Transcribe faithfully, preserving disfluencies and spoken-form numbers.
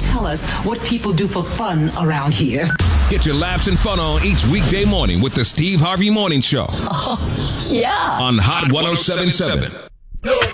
tell us what people do for fun around here. Get your laughs and fun on each weekday morning with the Steve Harvey Morning Show. Oh, yeah. On Hot one oh seven point seven.